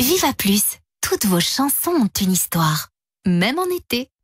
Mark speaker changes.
Speaker 1: Viva Plus, toutes vos chansons ont une histoire, même en été.